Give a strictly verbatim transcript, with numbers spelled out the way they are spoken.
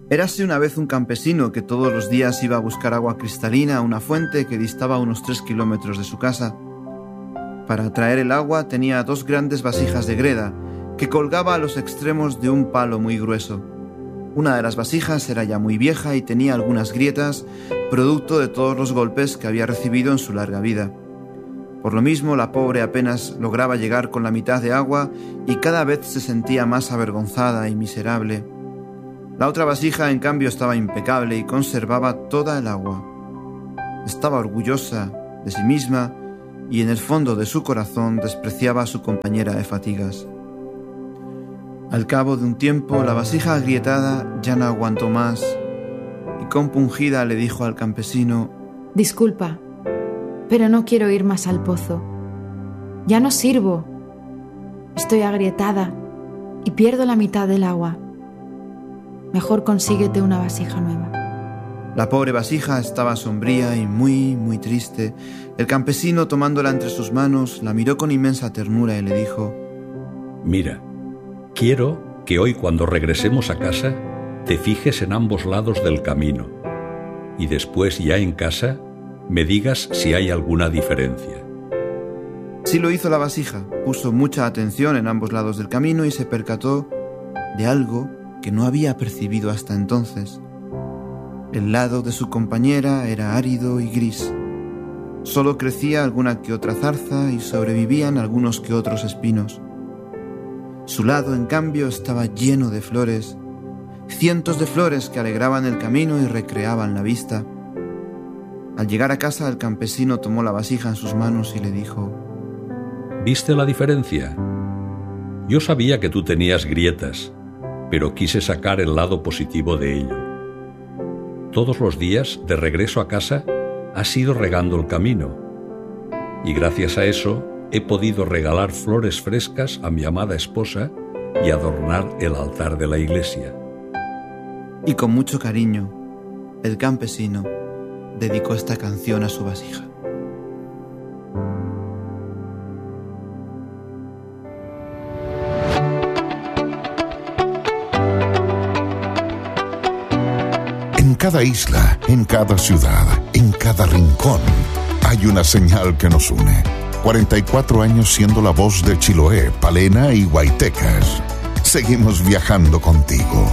Érase una vez un campesino que todos los días iba a buscar agua cristalina a una fuente que distaba unos tres kilómetros de su casa. Para traer el agua tenía dos grandes vasijas de greda que colgaba a los extremos de un palo muy grueso. Una de las vasijas era ya muy vieja y tenía algunas grietas, producto de todos los golpes que había recibido en su larga vida. Por lo mismo, la pobre apenas lograba llegar con la mitad de agua y cada vez se sentía más avergonzada y miserable. La otra vasija, en cambio, estaba impecable y conservaba toda el agua. Estaba orgullosa de sí misma y en el fondo de su corazón despreciaba a su compañera de fatigas. Al cabo de un tiempo, la vasija agrietada ya no aguantó más y compungida le dijo al campesino: «Disculpa, pero no quiero ir más al pozo. Ya no sirvo. Estoy agrietada y pierdo la mitad del agua. Mejor consíguete una vasija nueva». La pobre vasija estaba sombría y muy, muy triste. El campesino, tomándola entre sus manos, la miró con inmensa ternura y le dijo: «Mira, quiero que hoy, cuando regresemos a casa, te fijes en ambos lados del camino y después, ya en casa, me digas si hay alguna diferencia». Sí lo hizo la vasija. Puso mucha atención en ambos lados del camino y se percató de algo que no había percibido hasta entonces. El lado de su compañera era árido y gris. Solo crecía alguna que otra zarza y sobrevivían algunos que otros espinos. Su lado, en cambio, estaba lleno de flores, cientos de flores que alegraban el camino y recreaban la vista. Al llegar a casa, el campesino tomó la vasija en sus manos y le dijo: ¿Viste la diferencia? Yo sabía que tú tenías grietas, pero quise sacar el lado positivo de ello. Todos los días, de regreso a casa, has ido regando el camino, y gracias a eso he podido regalar flores frescas a mi amada esposa y adornar el altar de la iglesia. Y con mucho cariño, el campesino dedicó esta canción a su vasija. En cada isla, en cada ciudad, en cada rincón, hay una señal que nos une. cuarenta y cuatro años siendo la voz de Chiloé, Palena y Huaytecas. Seguimos viajando contigo.